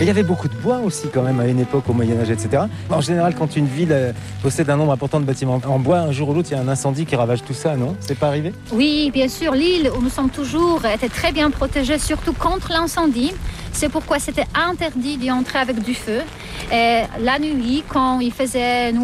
Mais il y avait beaucoup de bois aussi quand même à une époque au Moyen-Âge, etc. En général, quand une ville possède un nombre important de bâtiments en bois, un jour ou l'autre, il y a un incendie qui ravage tout ça, non? C'est pas arrivé? Oui, bien sûr, l'île où nous sommes toujours était très bien protégée, surtout contre l'incendie. C'est pourquoi c'était interdit d'y entrer avec du feu. Et la nuit, quand il faisait